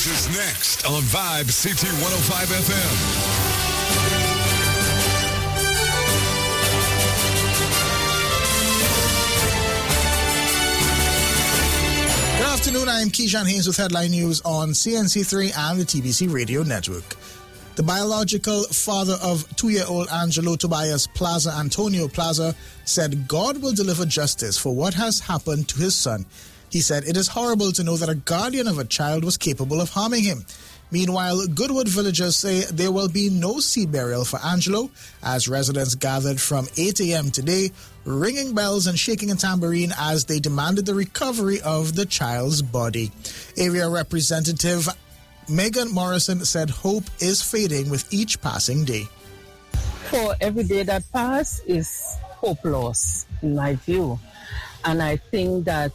News is next on Vibe City 105 FM. Good afternoon, I am Keyshawn Haynes with Headline News on CNC3 and the TBC Radio Network. The biological father of 2-year-old Angelo Tobias Plaza, Antonio Plaza, said God will deliver justice for what has happened to his son. He said it is horrible to know that a guardian of a child was capable of harming him. Meanwhile, Goodwood villagers say there will be no sea burial for Angelo as residents gathered from 8 a.m. today, ringing bells and shaking a tambourine as they demanded the recovery of the child's body. Area Representative Megan Morrison said hope is fading with each passing day. For every day that passes is hope loss, in my view. And I think that,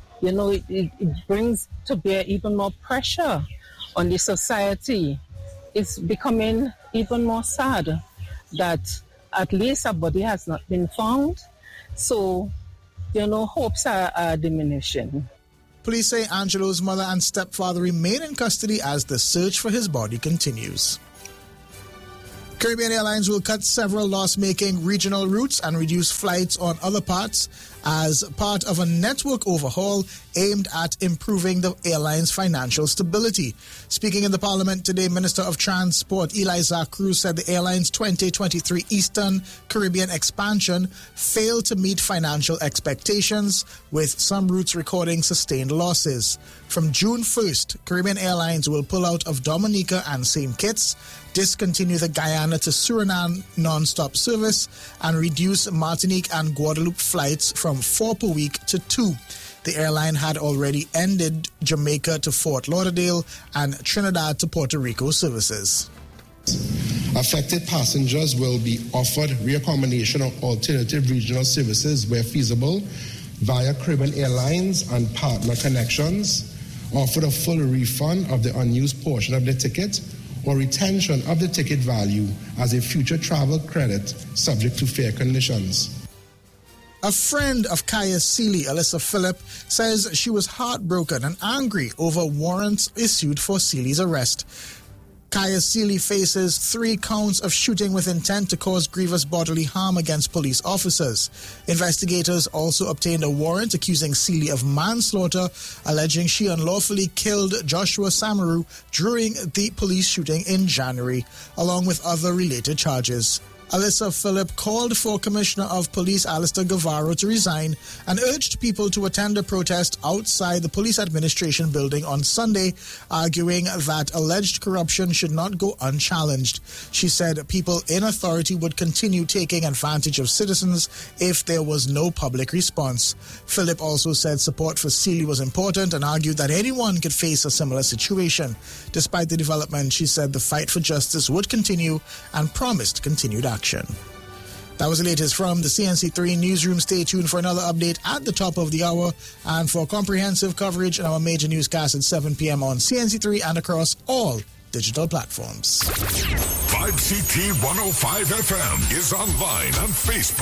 it brings to bear even more pressure on the society. It's becoming even more sad that at least a body has not been found. So, hopes are diminishing. Police say Angelo's mother and stepfather remain in custody as the search for his body continues. Caribbean Airlines will cut several loss-making regional routes and reduce flights on other parts as part of a network overhaul aimed at improving the airline's financial stability. Speaking in the Parliament today, Minister of Transport Eli Zacruz said the airline's 2023 Eastern Caribbean expansion failed to meet financial expectations, with some routes recording sustained losses. From June 1st, Caribbean Airlines will pull out of Dominica and St. Kitts, discontinue the Guyana to Suriname non-stop service, and reduce Martinique and Guadeloupe flights from 4 per week to 2. The airline had already ended Jamaica to Fort Lauderdale and Trinidad to Puerto Rico services. Affected passengers will be offered reaccommodation or alternative regional services where feasible via Caribbean Airlines and partner connections, offered a full refund of the unused portion of the ticket or retention of the ticket value as a future travel credit subject to fair conditions. A friend of Kaya Sealy, Alyssa Phillip, says she was heartbroken and angry over warrants issued for Sealy's arrest. Kaya Sealy faces 3 counts of shooting with intent to cause grievous bodily harm against police officers. Investigators also obtained a warrant accusing Sealy of manslaughter, alleging she unlawfully killed Joshua Samaru during the police shooting in January, along with other related charges. Alyssa Phillip called for Commissioner of Police Alistair Guevara to resign and urged people to attend a protest outside the police administration building on Sunday, arguing that alleged corruption should not go unchallenged. She said people in authority would continue taking advantage of citizens if there was no public response. Phillip also said support for Sealy was important and argued that anyone could face a similar situation. Despite the development, she said the fight for justice would continue and promised continued action. That was the latest from the CNC3 newsroom. Stay tuned for another update at the top of the hour and for comprehensive coverage in our major newscast at 7 p.m. on CNC3 and across all digital platforms. Vibe CT 105 FM is online on Facebook.